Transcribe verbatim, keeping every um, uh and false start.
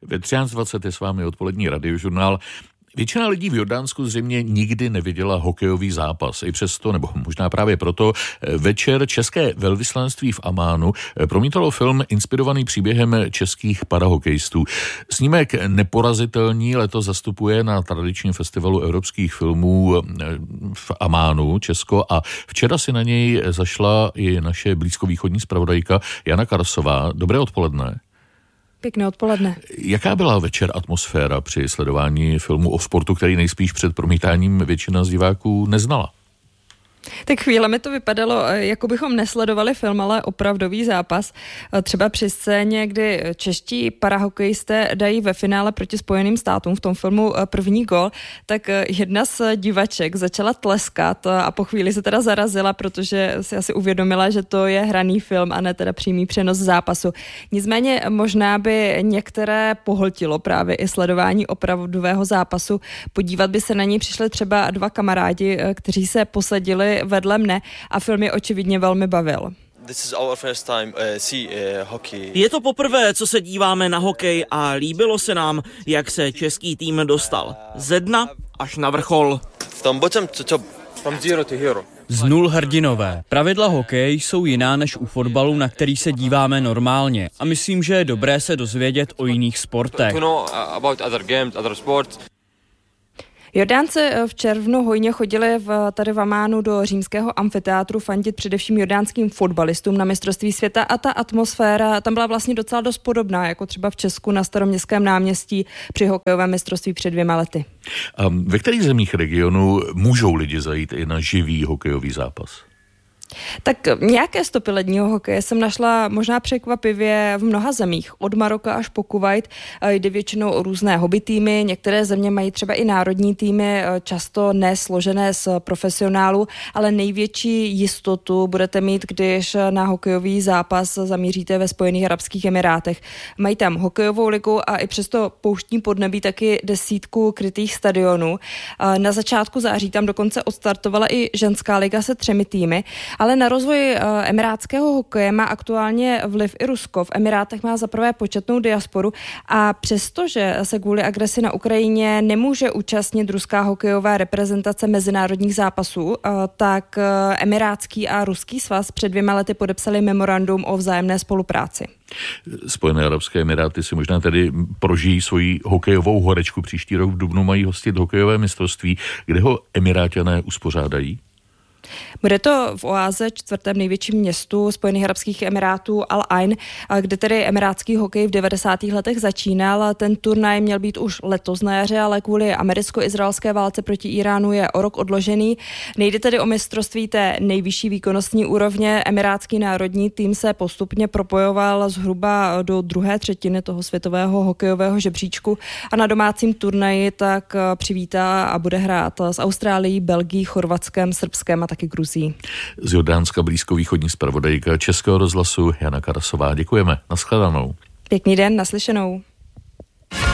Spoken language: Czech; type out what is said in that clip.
Ve třináct dvacet je s vámi odpolední radiožurnál. Většina lidí v Jordánsku zřejmě nikdy neviděla hokejový zápas. I přesto, nebo možná právě proto, večer české velvyslanectví v Amánu promítalo film inspirovaný příběhem českých parahokejistů. Snímek Neporazitelní letos zastupuje na tradičním festivalu evropských filmů v Amánu Česko a včera si na něj zašla i naše blízkovýchodní zpravodajka Jana Karasová. Dobré odpoledne. Pěkné odpoledne. Jaká byla večer atmosféra při sledování filmu o sportu, který nejspíš před promítáním většina z diváků neznala? Tak chvílemi to vypadalo, jako bychom nesledovali film, ale opravdový zápas. Třeba při scéně, kdy čeští parahokejisté dají ve finále proti Spojeným státům v tom filmu první gól, tak jedna z divaček začala tleskat a po chvíli se teda zarazila, protože si asi uvědomila, že to je hraný film a ne teda přímý přenos zápasu. Nicméně možná by některé pohltilo právě i sledování opravdového zápasu. Podívat by se na něj přišli třeba dva kamarádi, kteří se posadili vedle mne a film je očividně velmi bavil. Je to poprvé, co se díváme na hokej a líbilo se nám, jak se český tým dostal ze dna až na vrchol. Z nul hrdinové. Pravidla hokeje jsou jiná než u fotbalu, na který se díváme normálně. A myslím, že je dobré se dozvědět o jiných sportech. Jordánci v červnu hojně chodili v, tady v Amánu do římského amfiteátru fandit především jordánským fotbalistům na mistrovství světa a ta atmosféra tam byla vlastně docela dost podobná, jako třeba v Česku na Staroměstském náměstí při hokejovém mistrovství před dvěma lety. A ve kterých zemích regionu můžou lidi zajít i na živý hokejový zápas? Tak nějaké stopy ledního hokeje jsem našla možná překvapivě v mnoha zemích. Od Maroka až po Kuvajt jde většinou o různé hobby týmy. Některé země mají třeba i národní týmy, často nesložené z profesionálů, ale největší jistotu budete mít, když na hokejový zápas zamíříte ve Spojených arabských emirátech. Mají tam hokejovou ligu a i přesto pouštní podnebí taky desítku krytých stadionů. Na začátku září tam dokonce odstartovala i ženská liga se třemi týmy. Ale na rozvoj emirátského hokeje má aktuálně vliv i Rusko. V Emirátech má zaprvé početnou diasporu a přestože se kvůli agresi na Ukrajině nemůže účastnit ruská hokejová reprezentace mezinárodních zápasů, tak emirátský a ruský svaz před dvěma lety podepsali memorandum o vzájemné spolupráci. Spojené arabské emiráty si možná tedy prožijí svoji hokejovou horečku. Příští rok v dubnu mají hostit hokejové mistrovství, kde ho Emiráťané uspořádají. Bude to v oáze, čtvrtém největším městu Spojených arabských emirátů Al Ain, kde tedy emirátský hokej v devadesátých letech začínal. Ten turnaj měl být už letos na jaře, ale kvůli americko-izraelské válce proti Iránu je o rok odložený. Nejde tedy o mistrovství té nejvyšší výkonnostní úrovně. Emirátský národní tým se postupně propojoval zhruba do druhé třetiny toho světového hokejového žebříčku a na domácím turnaji tak přivítá a bude hrát s Austrálií, Belgií, Chorvatskem, Srbskem a taky Gruzí. Z Jordánska blízkovýchodní zpravodajka Českého rozhlasu Jana Karasová. Děkujeme. Nashledanou. Pěkný den, naslyšenou.